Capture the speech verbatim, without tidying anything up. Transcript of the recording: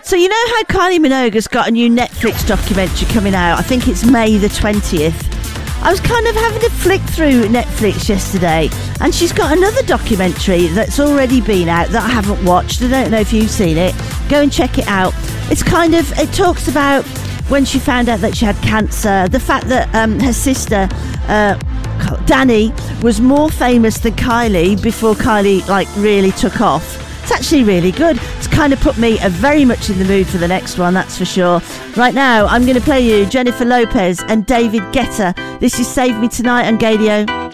So you know how Kylie Minogue has got a new Netflix documentary coming out? I think it's May the twentieth. I was kind of having a flick through Netflix yesterday, and she's got another documentary that's already been out that I haven't watched. I don't know if you've seen it. Go and check it out. It's kind of, it talks about when she found out that she had cancer, the fact that um, her sister, uh, Danny, was more famous than Kylie before Kylie, like, really took off. It's actually really good. It's kind of put me uh, very much in the mood for the next one, that's for sure. Right now, I'm going to play you Jennifer Lopez and David Guetta. This is Save Me Tonight on Gadio.